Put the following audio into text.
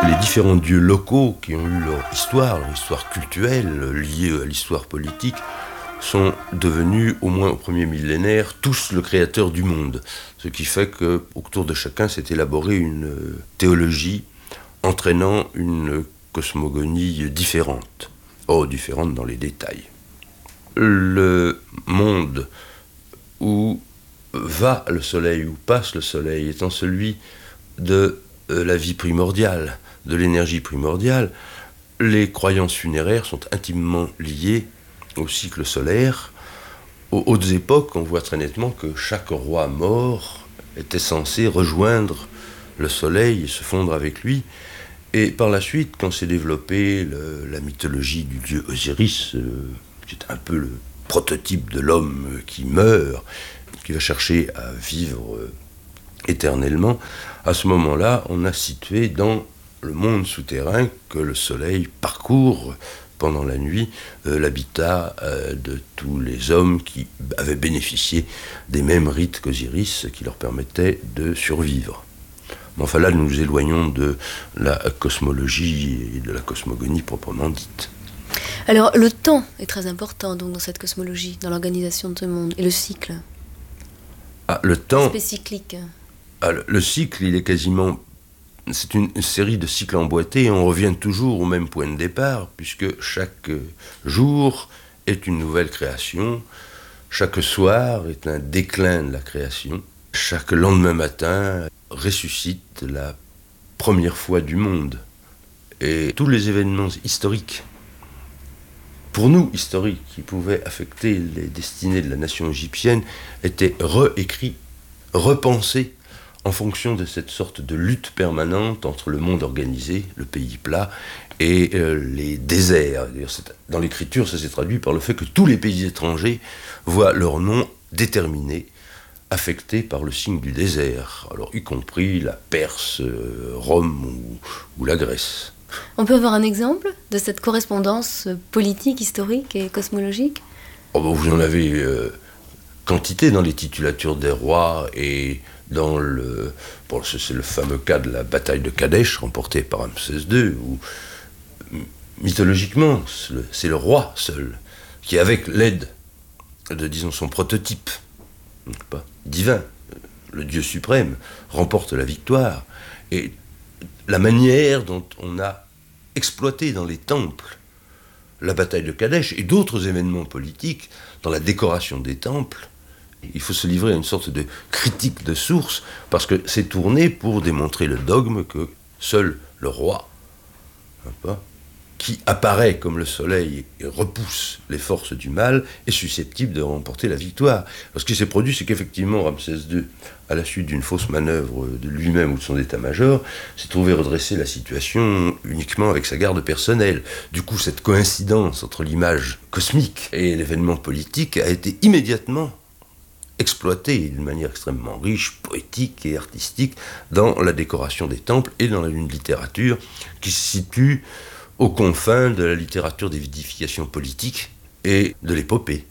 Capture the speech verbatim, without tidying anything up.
les différents dieux locaux qui ont eu leur histoire, leur histoire culturelle liée à l'histoire politique, sont devenus, au moins au premier millénaire, tous le créateur du monde. Ce qui fait qu'autour de chacun s'est élaborée une théologie entraînant une cosmogonie différente. Oh, différente dans les détails. Le monde où va le soleil, où passe le soleil, étant celui de la vie primordiale, de l'énergie primordiale, les croyances funéraires sont intimement liées au cycle solaire. Aux hautes époques, on voit très nettement que chaque roi mort était censé rejoindre le soleil et se fondre avec lui. Et par la suite, quand s'est développée le, la mythologie du dieu Osiris, euh, qui est un peu le prototype de l'homme qui meurt, qui va chercher à vivre euh, éternellement, à ce moment-là, on a situé dans le monde souterrain que le soleil parcourt pendant la nuit euh, l'habitat euh, de tous les hommes qui avaient bénéficié des mêmes rites qu'Osiris qui leur permettaient de survivre. Mais enfin là, nous nous éloignons de la cosmologie et de la cosmogonie proprement dite. Alors le temps est très important donc, dans cette cosmologie, dans l'organisation de ce monde, et le cycle. Ah, le temps... C'est cyclique. Ah, le, le cycle, il est quasiment... C'est une, une série de cycles emboîtés et on revient toujours au même point de départ puisque chaque jour est une nouvelle création, chaque soir est un déclin de la création, chaque lendemain matin ressuscite la première fois du monde. Et tous les événements historiques, pour nous historiques, qui pouvaient affecter les destinées de la nation égyptienne, étaient réécrits, repensés en fonction de cette sorte de lutte permanente entre le monde organisé, le pays plat, et euh, les déserts. Dans l'écriture, ça s'est traduit par le fait que tous les pays étrangers voient leur nom déterminé, affecté par le signe du désert, alors y compris la Perse, euh, Rome ou, ou la Grèce. On peut avoir un exemple de cette correspondance politique, historique et cosmologique ? Oh ben vous en avez euh, quantité dans les titulatures des rois et dans le... Bon, c'est le fameux cas de la bataille de Kadesh, remportée par Ramsès deux, où, mythologiquement, c'est le, c'est le roi seul, qui, avec l'aide de, disons, son prototype, pas, divin, le Dieu suprême, remporte la victoire. Et la manière dont on a exploité dans les temples la bataille de Kadesh et d'autres événements politiques, dans la décoration des temples, il faut se livrer à une sorte de critique de source, parce que c'est tourné pour démontrer le dogme que seul le roi, hein, qui apparaît comme le soleil et repousse les forces du mal, est susceptible de remporter la victoire. Ce qui s'est produit, c'est qu'effectivement, Ramsès deux, à la suite d'une fausse manœuvre de lui-même ou de son état-major, s'est trouvé redresser la situation uniquement avec sa garde personnelle. Du coup, cette coïncidence entre l'image cosmique et l'événement politique a été immédiatement exploité d'une manière extrêmement riche, poétique et artistique dans la décoration des temples et dans une littérature qui se situe aux confins de la littérature des vidifications politiques et de l'épopée.